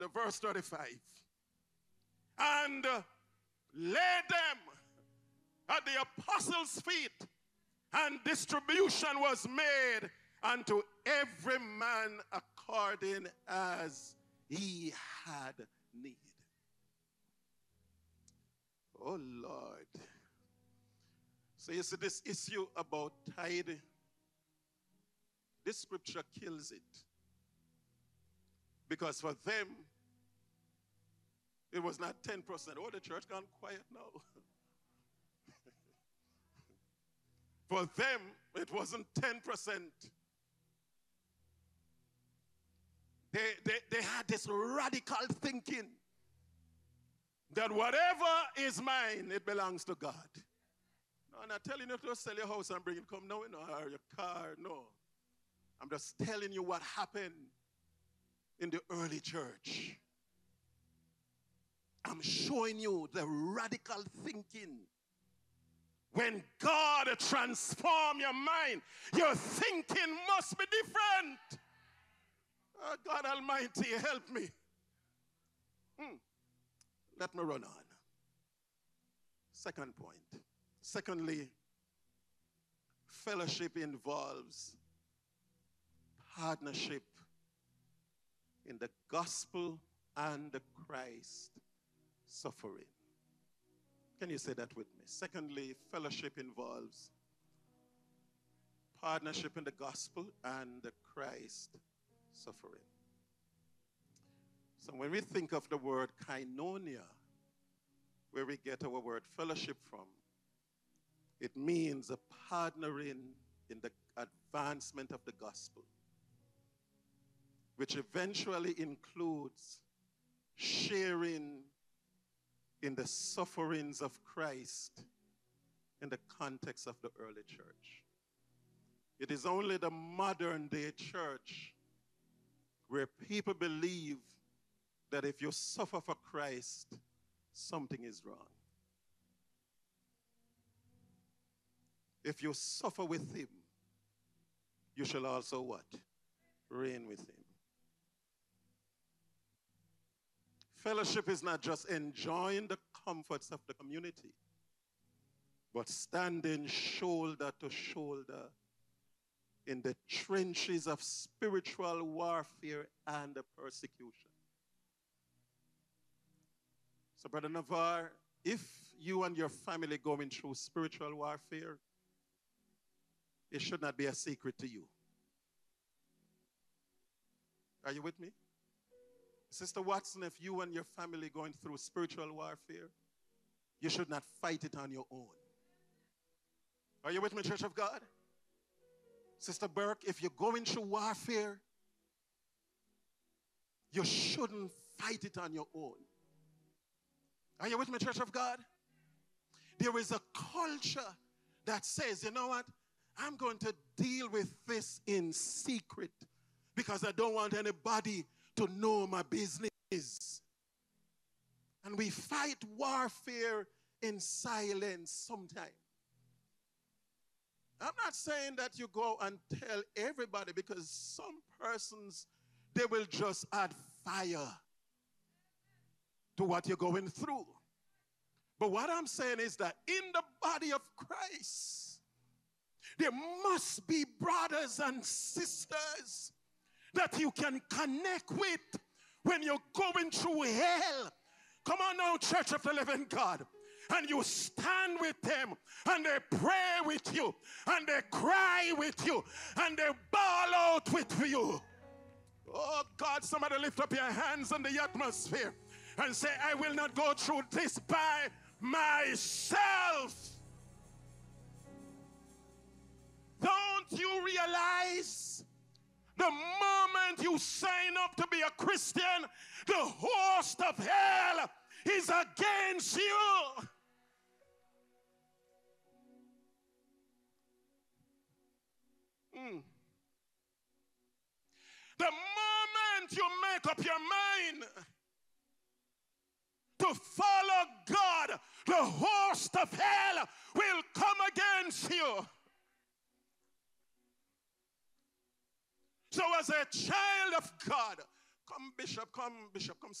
the verse 35. And laid them at the apostles' feet, and distribution was made unto every man according as he had need. Oh Lord. So you see this issue about tithing, this scripture kills it. Because for them, it was not 10%. Oh, the church gone quiet now. For them, it wasn't 10%. They had this radical thinking that whatever is mine, it belongs to God. No, I'm not telling you to sell your house and bring it come now, or your car, no. I'm just telling you what happened in the early church. I'm showing you the radical thinking. When God transforms your mind, your thinking must be different. Oh, God Almighty, help me. Let me run on. Second point. Secondly, fellowship involves partnership in the gospel and the Christ suffering. Can you say that with me? Secondly, fellowship involves partnership in the gospel and the Christ suffering. So when we think of the word koinonia, where we get our word fellowship from, it means a partnering in the advancement of the gospel, which eventually includes sharing in the sufferings of Christ in the context of the early church. It is only the modern day church where people believe that if you suffer for Christ, something is wrong. If you suffer with him, you shall also what? Reign with him. Fellowship is not just enjoying the comforts of the community, but standing shoulder to shoulder in the trenches of spiritual warfare and persecution. So, Brother Navarre, if you and your family going through spiritual warfare, it should not be a secret to you. Are you with me? Sister Watson, if you and your family going through spiritual warfare, you should not fight it on your own. Are you with me, Church of God? Sister Burke, if you're going through warfare, you shouldn't fight it on your own. Are you with me, Church of God? There is a culture that says, you know what? I'm going to deal with this in secret because I don't want anybody to know my business. And we fight warfare in silence sometimes. I'm not saying that you go and tell everybody, because some persons, they will just add fire to what you're going through. But what I'm saying is that in the body of Christ, there must be brothers and sisters that you can connect with when you're going through hell. Come on now, Church of the Living God. And you stand with them, and they pray with you, and they cry with you, and they bawl out with you. Oh God, somebody lift up your hands in the atmosphere and say, I will not go through this by myself. Don't you realize the moment you sign up to be a Christian, the host of hell is against you? The moment you make up your mind to follow God, the host of hell will come against you. So as a child of God, come, Bishop, come, Bishop, come.